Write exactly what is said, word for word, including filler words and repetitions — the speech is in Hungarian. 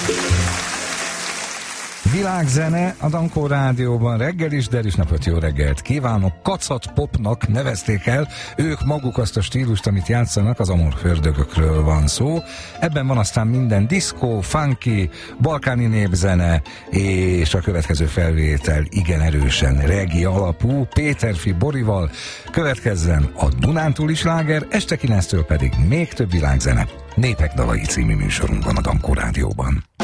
Világzene a Dankó Rádióban reggel is, de is napot, jó reggelt kívánok. Kacat popnak nevezték el ők maguk azt a stílust, amit játszanak, az Amor Ördögökről van szó. Ebben van aztán minden diszkó, funky, balkáni népzene, és a következő felvétel igen erősen reggae alapú, Péterfi Borival. Következzen a Dunántúli sláger, este kilenctől pedig még több világzene. Népek dalai című műsorunkban a Dankó Rádióban.